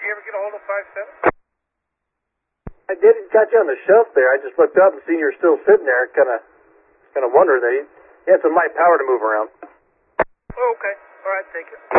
you ever get a hold of 5-7? I did catch you on the shelf there. I just looked up and seen you were still sitting there, kind of wondering that you had some light power to move around. Oh, okay. All right, thank you.